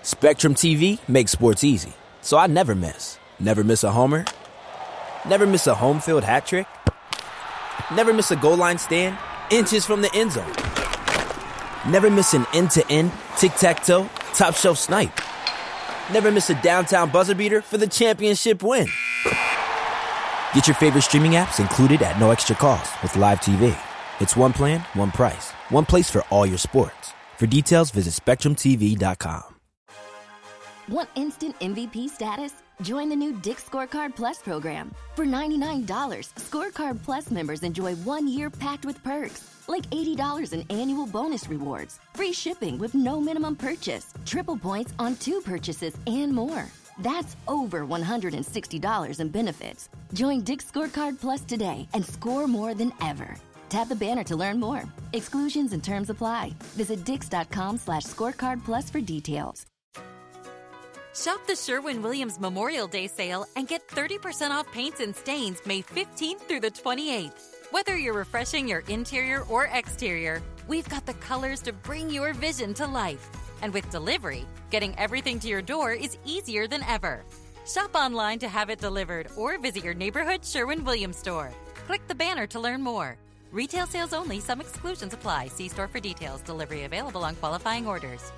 Spectrum TV makes sports easy, so I never miss. Never miss a homer. Never miss a home field hat trick. Never miss a goal line stand, inches from the end zone. Never miss an end-to-end, tic-tac-toe, top-shelf snipe. Never miss a downtown buzzer beater for the championship win. Get your favorite streaming apps included at no extra cost with Live TV. It's one plan, one price, one place for all your sports. For details, visit SpectrumTV.com. Want instant MVP status? Join the new Dick's Scorecard Plus program. For $99, Scorecard Plus members enjoy 1 year packed with perks, like $80 in annual bonus rewards, free shipping with no minimum purchase, triple points on 2 purchases, and more. That's over $160 in benefits. Join Dick's Scorecard Plus today and score more than ever. Tap the banner to learn more. Exclusions and terms apply. Visit dix.com/scorecard plus for details. Shop the Sherwin-Williams Memorial Day sale and get 30% off paints and stains May 15th through the 28th. Whether you're refreshing your interior or exterior, we've got the colors to bring your vision to life. And with delivery, getting everything to your door is easier than ever. Shop online to have it delivered or visit your neighborhood Sherwin-Williams store. Click the banner to learn more. Retail sales only. Some exclusions apply. See store for details. Delivery available on qualifying orders.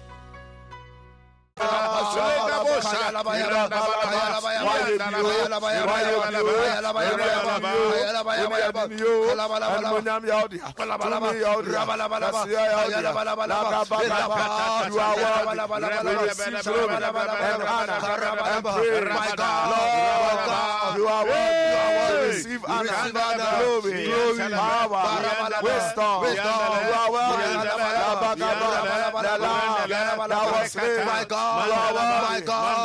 My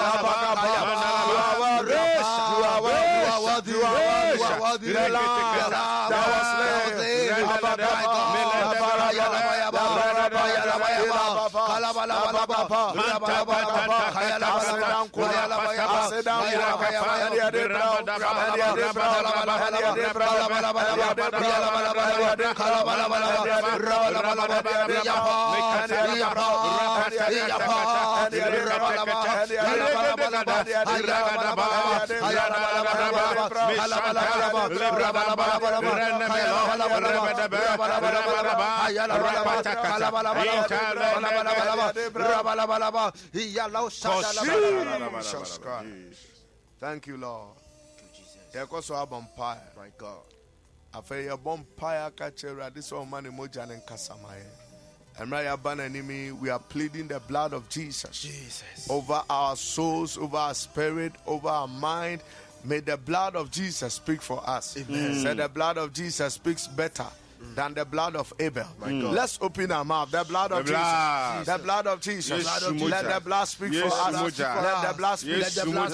Thank you, Lord. My God. After your bonfire catcher, this old man Mojan and Kasamaye. And Raya Bananimi, we are pleading the blood of Jesus over our souls, over our spirit, over our mind. May the blood of Jesus speak for us. Amen. Say the blood of Jesus speaks better than the blood of Abel. Let's open our mouth. The blood of Jesus. The blood of Jesus. Let the blood speak for us. Let the blood speak. Let the blood